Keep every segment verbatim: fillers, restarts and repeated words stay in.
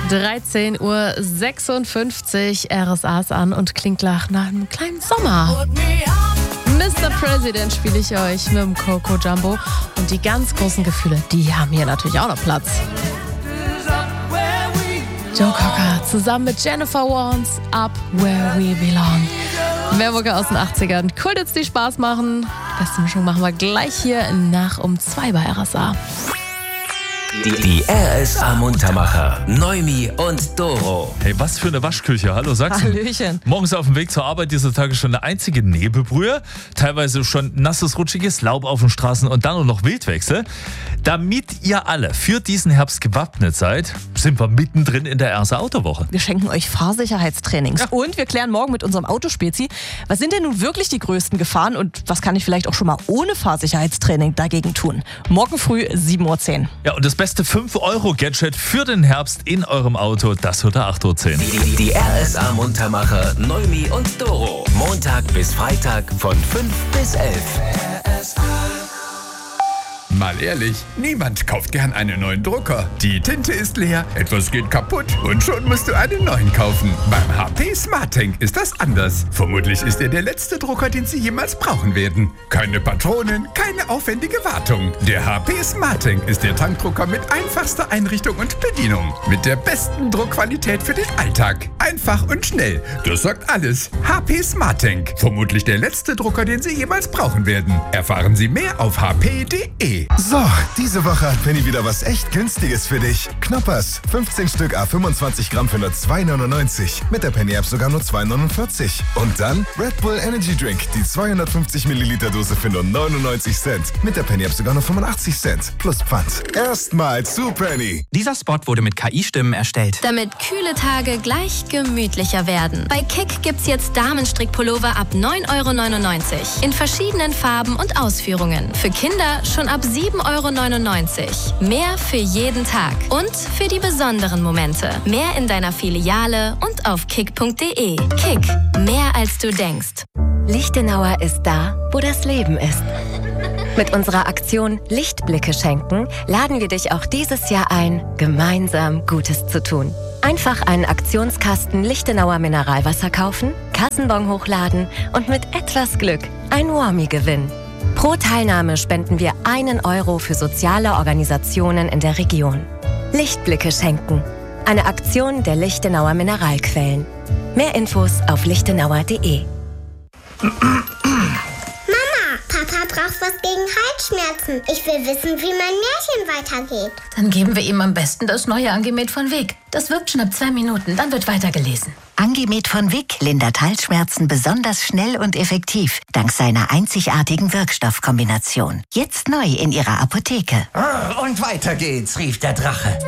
dreizehn Uhr sechsundfünfzig, R S A ist an und klingt nach einem kleinen Sommer. Mister President spiele ich euch mit dem Coco Jumbo. Und die ganz großen Gefühle, die haben hier natürlich auch noch Platz. Joe Cocker zusammen mit Jennifer Warnes, Up Where We Belong. Mehr Mucke aus den achtzigern. Cool, jetzt die Spaß machen. Beste Mischung machen wir gleich hier nach um zwei bei R S A. Die, die R S A-Muntermacher, Noemi und Doro. Hey, was für eine Waschküche. Hallo Sachsen. Hallöchen. Morgens auf dem Weg zur Arbeit dieser Tage schon eine einzige Nebelbrühe. Teilweise schon nasses, rutschiges Laub auf den Straßen und dann noch Wildwechsel. Damit ihr alle für diesen Herbst gewappnet seid, sind wir mittendrin in der R S A-Autowoche. Wir schenken euch Fahrsicherheitstrainings. Ja. Und wir klären morgen mit unserem Autospezi, was sind denn nun wirklich die größten Gefahren und was kann ich vielleicht auch schon mal ohne Fahrsicherheitstraining dagegen tun? Morgen früh sieben Uhr zehn. Ja, und das beste fünf Euro Gadget für den Herbst in eurem Auto, das hört ihr acht Uhr zehn. Die, die, die R S A-Muntermacher, Noemi und Doro. Montag bis Freitag von fünf bis elf. R S A. Mal ehrlich, niemand kauft gern einen neuen Drucker. Die Tinte ist leer, etwas geht kaputt und schon musst du einen neuen kaufen. Beim H P SmartTank ist das anders. Vermutlich ist er der letzte Drucker, den Sie jemals brauchen werden. Keine Patronen, keine aufwendige Wartung. Der H P SmartTank ist der Tankdrucker mit einfachster Einrichtung und Bedienung. Mit der besten Druckqualität für den Alltag. Einfach und schnell. Das sagt alles. H P SmartTank. Vermutlich der letzte Drucker, den Sie jemals brauchen werden. Erfahren Sie mehr auf h p punkt d e. So, diese Woche hat Penny wieder was echt Günstiges für dich. Knoppers, fünfzehn Stück à fünfundzwanzig Gramm für nur zwei neunundneunzig. Mit der Penny-App sogar nur zwei neunundvierzig. Und dann Red Bull Energy Drink, die zweihundertfünfzig Milliliter Dose für nur neunundneunzig Cent. Mit der Penny-App sogar nur fünfundachtzig Cent. Plus Pfand. Erstmal zu Penny. Dieser Spot wurde mit K I-Stimmen erstellt. Damit kühle Tage gleich gemütlicher werden. Bei Kick gibt's jetzt Damenstrickpullover ab neun Euro neunundneunzig. In verschiedenen Farben und Ausführungen. Für Kinder schon ab sieben Euro neunundneunzig. Mehr für jeden Tag. Und für die besonderen Momente. Mehr in deiner Filiale und auf kick punkt d e. Kick. Mehr als du denkst. Lichtenauer ist da, wo das Leben ist. Mit unserer Aktion Lichtblicke schenken laden wir dich auch dieses Jahr ein, gemeinsam Gutes zu tun. Einfach einen Aktionskasten Lichtenauer Mineralwasser kaufen, Kassenbon hochladen und mit etwas Glück ein Warmie gewinnen. Pro Teilnahme spenden wir einen Euro für soziale Organisationen in der Region. Lichtblicke schenken. Eine Aktion der Lichtenauer Mineralquellen. Mehr Infos auf lichtenauer punkt d e. Papa braucht was gegen Halsschmerzen. Ich will wissen, wie mein Märchen weitergeht. Dann geben wir ihm am besten das neue Angemet von Wick. Das wirkt schon ab zwei Minuten, dann wird weitergelesen. Angemet von Wick lindert Halsschmerzen besonders schnell und effektiv, dank seiner einzigartigen Wirkstoffkombination. Jetzt neu in Ihrer Apotheke. Und weiter geht's, rief der Drache.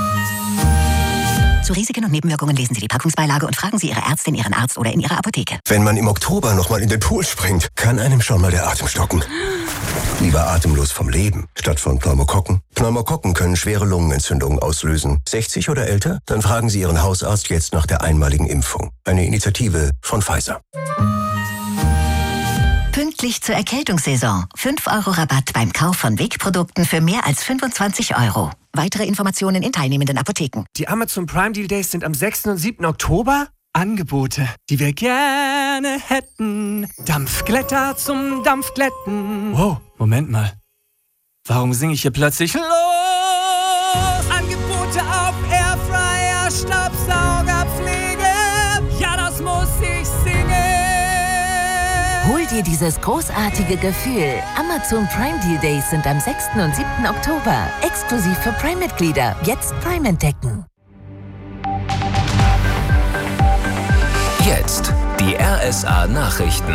Zu Risiken und Nebenwirkungen lesen Sie die Packungsbeilage und fragen Sie Ihre Ärztin, Ihren Arzt oder in Ihrer Apotheke. Wenn man im Oktober nochmal in den Pool springt, kann einem schon mal der Atem stocken. Lieber atemlos vom Leben, statt von Pneumokokken. Pneumokokken können schwere Lungenentzündungen auslösen. sechzig oder älter? Dann fragen Sie Ihren Hausarzt jetzt nach der einmaligen Impfung. Eine Initiative von Pfizer. Pünktlich zur Erkältungssaison. fünf Euro Rabatt beim Kauf von Wick-Produkten für mehr als fünfundzwanzig Euro. Weitere Informationen in teilnehmenden Apotheken. Die Amazon Prime Deal Days sind am sechsten und siebten Oktober. Angebote, die wir gerne hätten. Dampfglätter zum Dampfglätten. Wow, Moment mal. Warum singe ich hier plötzlich los? Angebote auf Airfryer, Staubsaugerpflege. Ja, das muss ich singen. Hol dir dieses großartige Gefühl. Amazon Prime Deal Days sind am sechsten und siebten Oktober. Exklusiv für Prime-Mitglieder. Jetzt Prime entdecken. Jetzt die R S A-Nachrichten.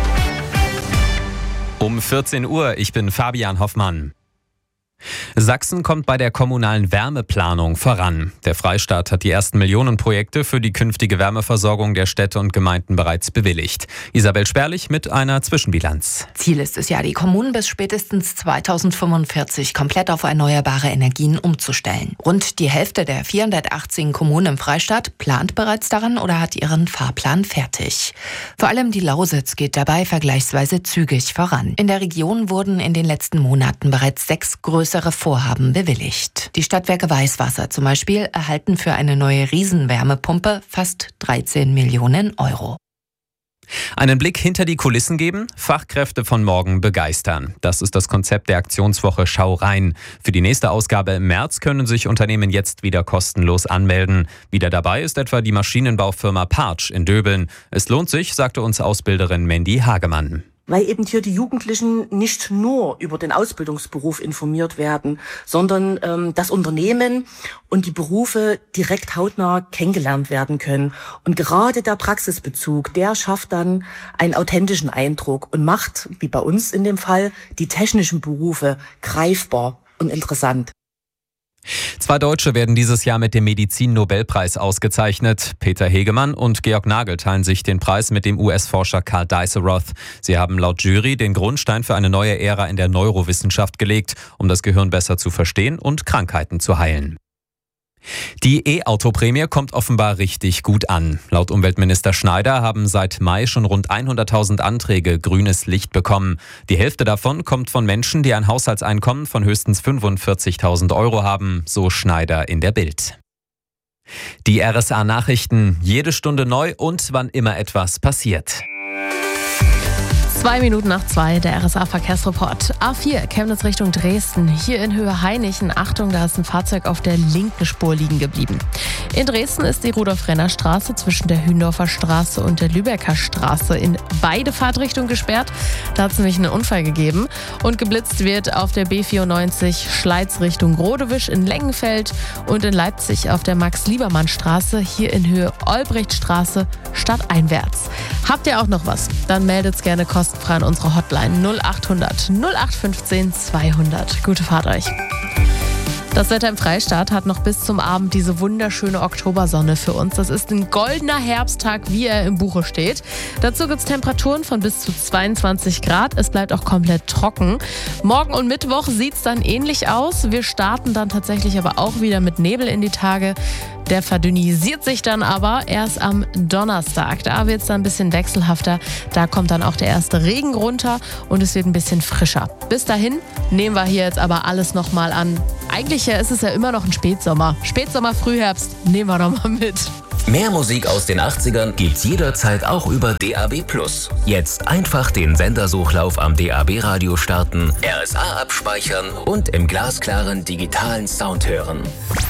Um vierzehn Uhr, ich bin Fabian Hoffmann. Sachsen kommt bei der kommunalen Wärmeplanung voran. Der Freistaat hat die ersten Millionenprojekte für die künftige Wärmeversorgung der Städte und Gemeinden bereits bewilligt. Isabel Sperlich mit einer Zwischenbilanz. Ziel ist es ja, die Kommunen bis spätestens zweitausendfünfundvierzig komplett auf erneuerbare Energien umzustellen. Rund die Hälfte der vierhundertachtzehn Kommunen im Freistaat plant bereits daran oder hat ihren Fahrplan fertig. Vor allem die Lausitz geht dabei vergleichsweise zügig voran. In der Region wurden in den letzten Monaten bereits sechs größere größere Vorhaben bewilligt. Die Stadtwerke Weißwasser zum Beispiel erhalten für eine neue Riesenwärmepumpe fast dreizehn Millionen Euro. Einen Blick hinter die Kulissen geben, Fachkräfte von morgen begeistern. Das ist das Konzept der Aktionswoche Schau rein. Für die nächste Ausgabe im März können sich Unternehmen jetzt wieder kostenlos anmelden. Wieder dabei ist etwa die Maschinenbaufirma Partsch in Döbeln. Es lohnt sich, sagte uns Ausbilderin Mandy Hagemann. Weil eben hier die Jugendlichen nicht nur über den Ausbildungsberuf informiert werden, sondern ähm, das Unternehmen und die Berufe direkt hautnah kennengelernt werden können. Und gerade der Praxisbezug, der schafft dann einen authentischen Eindruck und macht, wie bei uns in dem Fall, die technischen Berufe greifbar und interessant. Zwei Deutsche werden dieses Jahr mit dem Medizin-Nobelpreis ausgezeichnet. Peter Hegemann und Georg Nagel teilen sich den Preis mit dem U S-Forscher Karl Dice-Roth. Sie haben laut Jury den Grundstein für eine neue Ära in der Neurowissenschaft gelegt, um das Gehirn besser zu verstehen und Krankheiten zu heilen. Die E-Auto-Prämie kommt offenbar richtig gut an. Laut Umweltminister Schneider haben seit Mai schon rund hunderttausend Anträge grünes Licht bekommen. Die Hälfte davon kommt von Menschen, die ein Haushaltseinkommen von höchstens fünfundvierzigtausend Euro haben, so Schneider in der Bild. Die R S A-Nachrichten, jede Stunde neu und wann immer etwas passiert. Zwei Minuten nach zwei, der R S A-Verkehrsreport. A vier, Chemnitz Richtung Dresden. Hier in Höhe Hainichen. Achtung, da ist ein Fahrzeug auf der linken Spur liegen geblieben. In Dresden ist die Rudolf-Renner-Straße zwischen der Hündorfer Straße und der Lübecker Straße in beide Fahrtrichtungen gesperrt. Da hat es nämlich einen Unfall gegeben. Und geblitzt wird auf der B vierundneunzig Schleiz Richtung Rodewisch in Lengenfeld und in Leipzig auf der Max-Liebermann-Straße, hier in Höhe Olbrichtstraße stadteinwärts. Habt ihr auch noch was? Dann meldet's gerne kostenfrei an unsere Hotline null achthundert null acht fünfzehn zweihundert. Gute Fahrt euch. Das Wetter im Freistaat hat noch bis zum Abend diese wunderschöne Oktobersonne für uns. Das ist ein goldener Herbsttag, wie er im Buche steht. Dazu gibt es Temperaturen von bis zu zweiundzwanzig Grad. Es bleibt auch komplett trocken. Morgen und Mittwoch sieht es dann ähnlich aus. Wir starten dann tatsächlich aber auch wieder mit Nebel in die Tage. Der verdünnisiert sich dann aber erst am Donnerstag. Da wird es dann ein bisschen wechselhafter. Da kommt dann auch der erste Regen runter und es wird ein bisschen frischer. Bis dahin nehmen wir hier jetzt aber alles nochmal an. Eigentlich ist es ja immer noch ein Spätsommer. Spätsommer, Frühherbst, nehmen wir nochmal mit. Mehr Musik aus den achtzigern gibt's jederzeit auch über D A B plus. Jetzt einfach den Sendersuchlauf am D A B-Radio starten, R S A abspeichern und im glasklaren digitalen Sound hören.